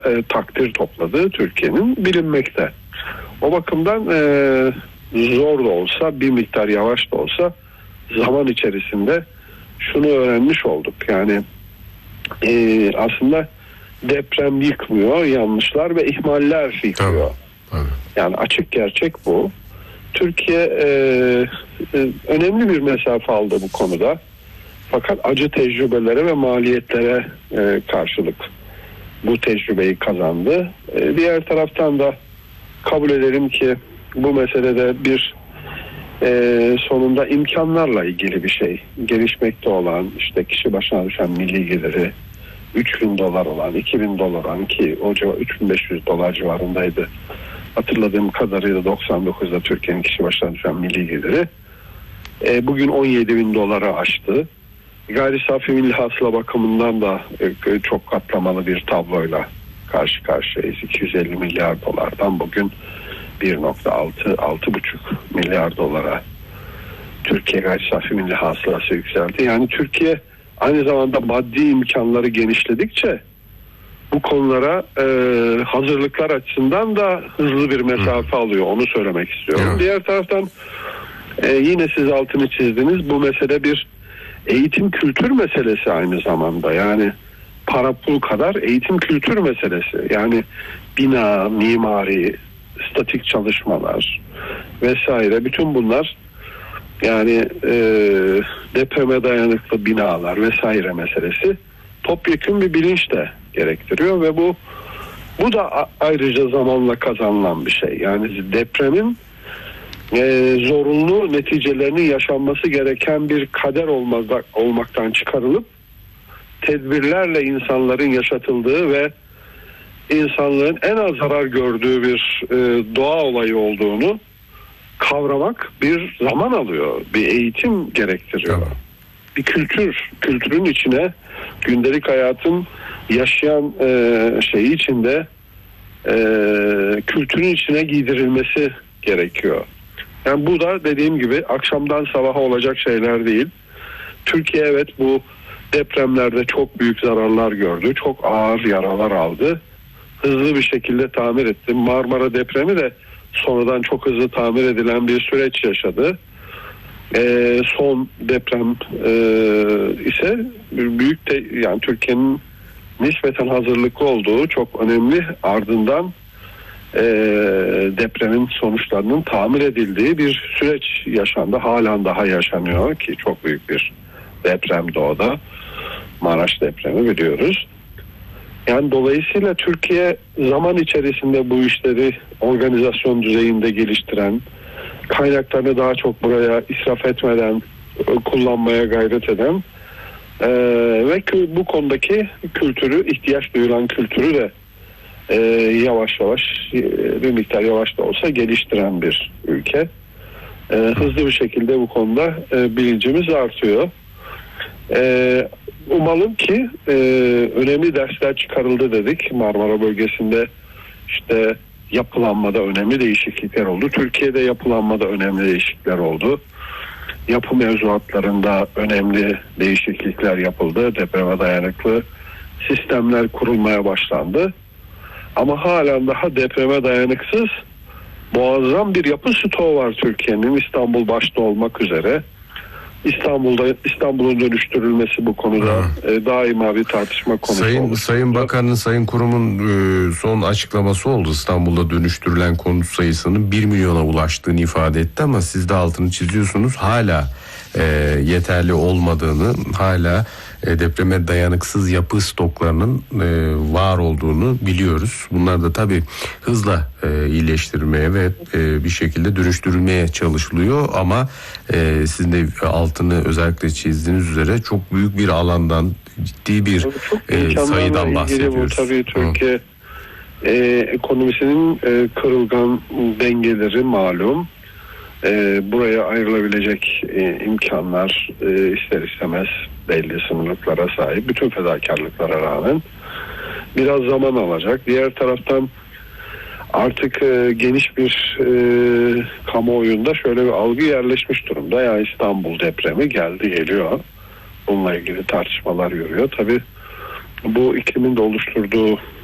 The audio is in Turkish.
takdir topladığı Türkiye'nin bilinmekte. O bakımdan zor da olsa, bir miktar yavaş da olsa zaman içerisinde şunu öğrenmiş olduk. Yani aslında deprem yıkmıyor, yanlışlar ve ihmaller yıkıyor. Tabii. Yani açık gerçek bu. Türkiye önemli bir mesafe aldı bu konuda. Fakat acı tecrübelere ve maliyetlere karşılık bu tecrübeyi kazandı. Diğer taraftan da kabul edelim ki bu meselede bir sonunda imkanlarla ilgili bir şey. Gelişmekte olan, işte kişi başına düşen milli geliri $3.000 olan, $2.000 olan, ki o civar $3.500 civarındaydı. Hatırladığım kadarıyla 99'da Türkiye'nin kişi başına düşen milli geliri bugün $17.000 aştı. Gayri safi milli hasıla bakımından da çok katlamalı bir tabloyla karşı karşıyayız. $250 milyar bugün 1.6-6.5 milyar dolara Türkiye gayri safi milli hasılası yükseldi. Yani Türkiye aynı zamanda maddi imkanları genişledikçe bu konulara hazırlıklar açısından da hızlı bir mesafe alıyor. Onu söylemek istiyorum. Evet. Diğer taraftan yine siz altını çizdiniz. Bu mesele bir eğitim kültür meselesi aynı zamanda. Yani para pul kadar eğitim kültür meselesi. Yani bina, mimari, statik çalışmalar vesaire, bütün bunlar, yani depreme dayanıklı binalar vesaire meselesi topyekün bir bilinç de gerektiriyor ve bu da ayrıca zamanla kazanılan bir şey. Yani depremin zorunlu neticelerinin yaşanması gereken bir kader olmaktan çıkarılıp tedbirlerle insanların yaşatıldığı ve insanlığın en az zarar gördüğü bir doğa olayı olduğunu kavramak bir zaman alıyor. Bir eğitim gerektiriyor. Tamam. Bir kültürün içine, gündelik hayatın yaşayan şeyi içinde kültürün içine giydirilmesi gerekiyor. Yani bu da dediğim gibi akşamdan sabaha olacak şeyler değil. Türkiye evet bu depremlerde çok büyük zararlar gördü. Çok ağır yaralar aldı. Hızlı bir şekilde tamir etti. Marmara depremi de sonradan çok hızlı tamir edilen bir süreç yaşadı. Son deprem ise büyük de, yani Türkiye'nin nispeten hazırlıklı olduğu çok önemli, ardından depremin sonuçlarının tamir edildiği bir süreç yaşandı. Halen daha yaşanıyor ki çok büyük bir deprem doğuda. Maraş depremi biliyoruz. Yani dolayısıyla Türkiye zaman içerisinde bu işleri organizasyon düzeyinde geliştiren, kaynaklarını daha çok buraya israf etmeden kullanmaya gayret eden ve bu konudaki kültürü, ihtiyaç duyulan kültürü de yavaş yavaş, bir miktar yavaş da olsa geliştiren bir ülke. Hızlı bir şekilde bu konuda bilincimiz artıyor. Umalım ki önemli dersler çıkarıldı dedik. Marmara bölgesinde işte yapılanmada önemli değişiklikler oldu. Türkiye'de yapılanmada önemli değişiklikler oldu. Yapı mevzuatlarında önemli değişiklikler yapıldı. Depreme dayanıklı sistemler kurulmaya başlandı. Ama halen daha depreme dayanıksız muazzam bir yapı stoğu var Türkiye'nin, İstanbul başta olmak üzere. İstanbul'un dönüştürülmesi bu konuda daima bir tartışma konusu. Sayın Bakan'ın, Sayın Kurum'un son açıklaması oldu. İstanbul'da dönüştürülen konut sayısının 1 milyona ulaştığını ifade etti ama siz de altını çiziyorsunuz. Hala yeterli olmadığını, hala depreme dayanıksız yapı stoklarının var olduğunu biliyoruz. Bunlar da tabii hızla iyileştirmeye ve bir şekilde dönüştürülmeye çalışılıyor ama sizin de altını özellikle çizdiğiniz üzere çok büyük bir alandan, ciddi bir sayıdan bahsediyoruz. Bu tabii Türkiye ekonomisinin kırılgan dengeleri malum. Buraya ayrılabilecek imkanlar ister istemez belli sınırlıklara sahip. Bütün fedakarlıklara rağmen biraz zaman alacak. Diğer taraftan artık geniş bir kamuoyunda şöyle bir algı yerleşmiş durumda. Yani İstanbul depremi geldi geliyor. Bununla ilgili tartışmalar yürüyor. Tabii bu iklimin de oluşturduğu